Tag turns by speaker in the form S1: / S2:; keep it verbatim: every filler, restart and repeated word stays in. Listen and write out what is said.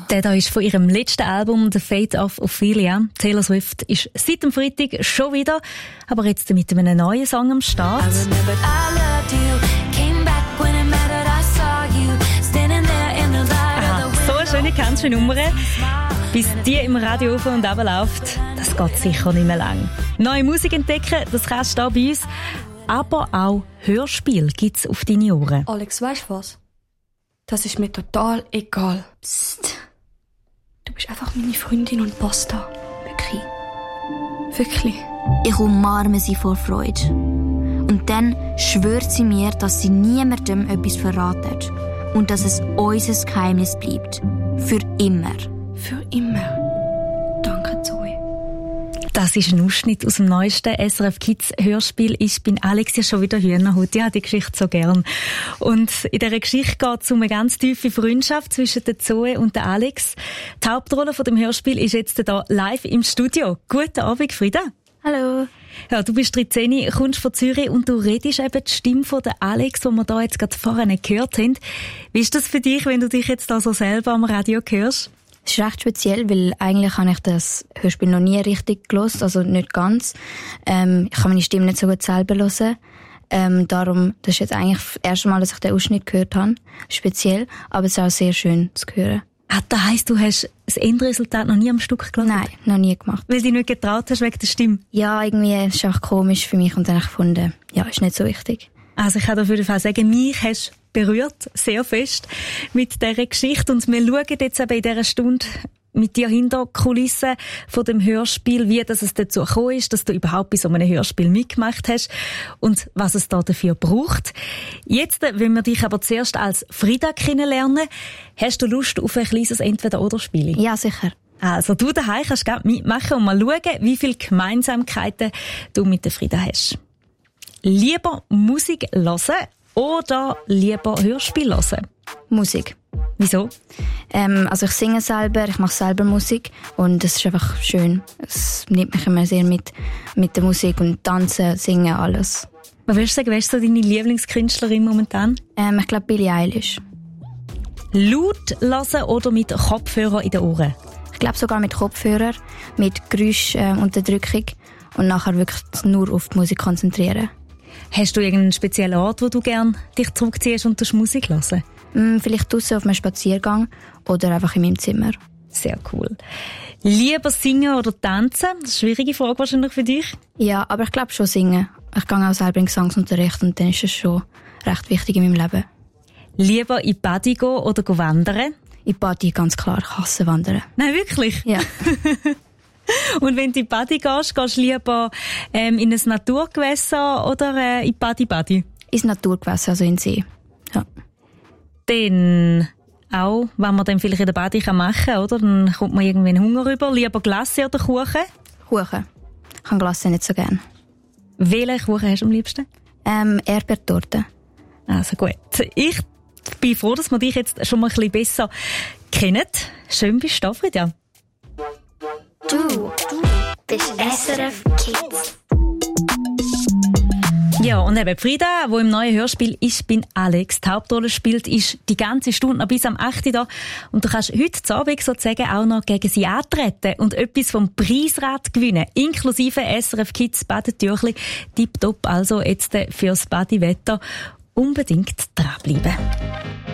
S1: Der da ist von ihrem letzten Album «The Fate of Ophelia». Taylor Swift ist seit dem Freitag schon wieder, aber jetzt mit einem neuen Song am Start. Aha, so eine schöne country Nummer. Bis die im Radio auf und runter läuft, das geht sicher nicht mehr lang. Neue Musik entdecken, das kannst du hier bei uns. Aber auch Hörspiel gibt's auf deine Ohren.
S2: Alex, weißt du was? Das ist mir total egal. Psst. Du bist einfach meine Freundin und basta. Wirklich. Wirklich.
S3: Ich umarme sie vor Freude. Und dann schwört sie mir, dass sie niemandem etwas verratet. Und dass es unser Geheimnis bleibt. Für immer.
S2: Für immer. Danke, Zoe.
S1: Das ist ein Ausschnitt aus dem neuesten S R F Kids Hörspiel «Ich bin Alex», ja schon wieder Hühnerhut. Ich habe die Geschichte so gern. Und in dieser Geschichte geht es um eine ganz tiefe Freundschaft zwischen der Zoe und der Alex. Die Hauptrolle von dem Hörspiel ist jetzt hier live im Studio. Guten Abend, Frieda.
S2: Hallo.
S1: Ja, du bist dreizehn, kommst von Zürich und du redest eben die Stimme von der Alex, die wir da jetzt gerade vorhin gehört haben. Wie ist das für dich, wenn du dich jetzt da so selber am Radio hörst?
S4: Es ist recht speziell, weil eigentlich habe ich das Hörspiel noch nie richtig gehört, also nicht ganz. Ähm, ich kann meine Stimme nicht so gut selber hören. Ähm, darum, das ist jetzt eigentlich das erste Mal, dass ich den Ausschnitt gehört habe. Speziell, aber es ist auch sehr schön zu hören.
S1: Ah, das heisst, du hast das Endresultat noch nie am Stück gehört?
S4: Nein, noch nie gemacht.
S1: Weil du dich nicht getraut hast wegen der Stimme?
S4: Ja, irgendwie ist es auch komisch für mich und dann habe ich gefunden, ja, ist nicht so wichtig.
S1: Also ich kann auf jeden Fall sagen, mich hast berührt, sehr fest, mit dieser Geschichte. Und wir schauen jetzt eben in dieser Stunde mit dir hinter die Kulissen von dem Hörspiel, wie das es dazu gekommen ist, dass du überhaupt bei so einem Hörspiel mitgemacht hast und was es da dafür braucht. Jetzt, wenn wir dich aber zuerst als Frieda kennenlernen, hast du Lust auf ein kleines Entweder-oder-Spiel?
S4: Ja, sicher.
S1: Also du daheim kannst gerne mitmachen und mal schauen, wie viele Gemeinsamkeiten du mit der Frieda hast. Lieber Musik hören oder lieber Hörspiel hören?
S4: Musik.
S1: Wieso?
S4: Ähm, also ich singe selber, ich mache selber Musik und es ist einfach schön. Es nimmt mich immer sehr mit, mit der Musik und Tanzen, Singen, alles.
S1: Was würdest du sagen, wer ist so deine Lieblingskünstlerin momentan?
S4: Ähm, ich glaube Billie Eilish.
S1: Laut hören oder mit Kopfhörer in den Ohren?
S4: Ich glaube sogar mit Kopfhörer, mit Geräuschunterdrückung äh, und nachher wirklich nur auf die Musik konzentrieren.
S1: Hast du irgendeinen speziellen Ort, wo du gerne dich zurückziehst und Musik hören?
S4: Mm, vielleicht draussen auf einem Spaziergang oder einfach in meinem Zimmer.
S1: Sehr cool. Lieber singen oder tanzen? Das ist eine schwierige Frage wahrscheinlich für dich.
S4: Ja, aber ich glaube schon singen. Ich gehe auch selber in Gesangsunterricht und dann ist es schon recht wichtig in meinem Leben.
S1: Lieber in die Badi gehen oder gehen wandern?
S4: In die Badi, ganz klar. Ich hasse Wandern.
S1: Nein, wirklich?
S4: Ja.
S1: Und wenn du in die Badi gehst, gehst du lieber ähm, in ein Naturgewässer oder äh, in die Badi-Badi?
S4: Ins Naturgewässer, also in den See. Ja.
S1: Dann auch, wenn man dann vielleicht in der Badi machen kann, oder? Dann kommt man irgendwie einen Hunger rüber. Lieber Glasse oder Kuchen?
S4: Kuchen. Ich kann Glasse nicht so gerne.
S1: Welchen Kuchen hast du am liebsten?
S4: Ähm, Erdbeertorte.
S1: Also gut. Ich bin froh, dass wir dich jetzt schon mal ein bisschen besser kennen. Schön bist du da, Frieda.
S3: Du, du bist S R F Kids.
S1: Ja, und eben Frieda, die im neuen Hörspiel «Ich bin Alex» die Hauptrolle spielt, ist die ganze Stunde noch bis am acht Uhr da. Und du kannst heute Abend sozusagen auch noch gegen sie antreten und etwas vom Preisrad gewinnen, inklusive S R F Kids Badetüchli. Tipptopp, also jetzt fürs Badiwetter unbedingt dranbleiben.